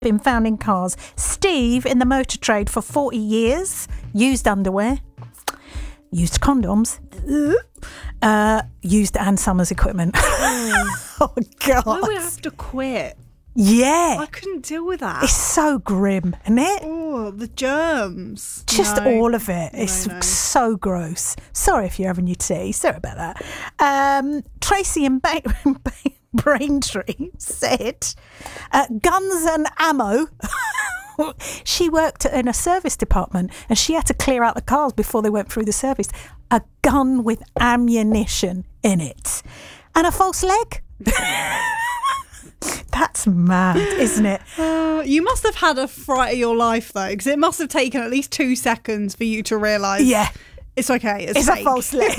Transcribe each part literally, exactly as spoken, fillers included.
been found in cars. Steve in the motor trade for forty years, used underwear, used condoms, uh, used Ann Summers equipment. Oh, God. I would have to quit. Yeah. I couldn't deal with that. It's so grim, isn't it? Oh, the germs. Just No. all of it. It's No, no. so gross. Sorry if you're having your tea. Sorry about that. Um, Tracy in ba- Braintree said, uh, guns and ammo. She worked in a service department and she had to clear out the cars before they went through the service. A gun with ammunition in it. And a false leg. That's mad, isn't it? Uh, you must have had a fright of your life, though, because it must have taken at least two seconds for you to realise. Yeah. It's okay. It's, It's fake. a false leg.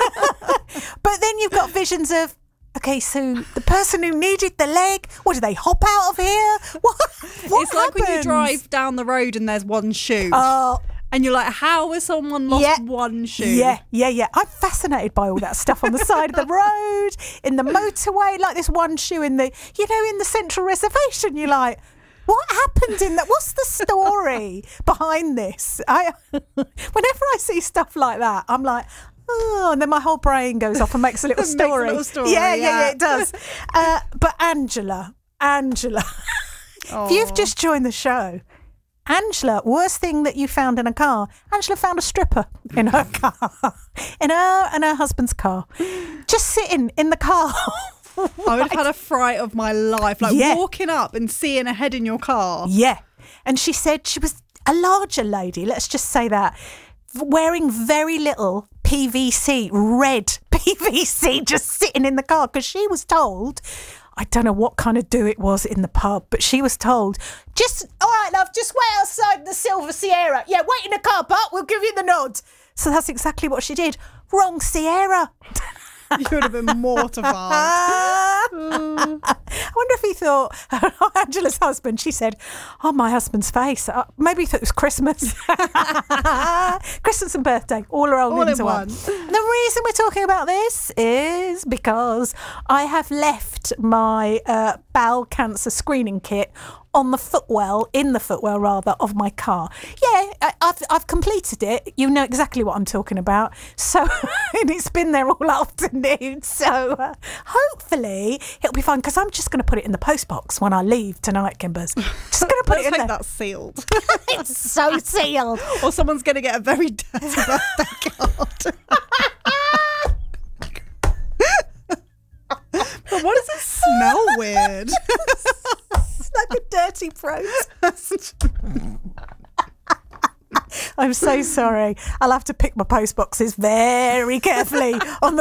But then you've got visions of, okay, so the person who needed the leg, what, do they hop out of here? What, what It's like when you happens? drive down the road and there's one shoe. Oh, and you're like, how has someone lost Yeah. one shoe? yeah, yeah, yeah. I'm fascinated by all that stuff on the side of the road, in the motorway, like this one shoe in the, you know, in the central reservation. You're like, what happened in that? What's the story behind this? I, whenever I see stuff like that, I'm like, oh, and then my whole brain goes off and makes a little Makes a story. little story, Yeah, yeah, yeah, yeah. it does. Uh, but Angela, Angela, if you've just joined the show, Angela, worst thing that you found in a car, Angela found a stripper in her car, in her and her husband's car, just sitting in the car. I would have had a fright of my life. Like Yeah. walking up and seeing a head in your car. Yeah. And she said she was a larger lady, let's just say that, wearing very little P V C, red P V C, just sitting in the car because she was told, I don't know what kind of do it was in the pub, but she was told, just, all right, love, just wait outside the Silver Sierra. Yeah, wait in the car park, we'll give you the nod. So that's exactly what she did. Wrong Sierra. You would have been mortified. I wonder if he thought, Angela's husband, she said, oh, my husband's face. Uh, maybe he thought it was Christmas. Christmas and birthday, all rolled All in into one. one. The reason we're talking about this is because I have left my uh, bowel cancer screening kit on the footwell, in the footwell rather, of my car. Yeah, I, I've I've completed it. You know exactly what I'm talking about. So, and it's been there all afternoon. So, uh, hopefully it'll be fine because I'm just going to put it in the postbox when I leave tonight, Kimbers. Just going to put Let's it in hope there. that's sealed. It's so sealed. Or someone's going to get a very dirty birthday card. But what does it smell weird? It's like a dirty prose. I'm so sorry. I'll have to pick my post boxes very carefully on the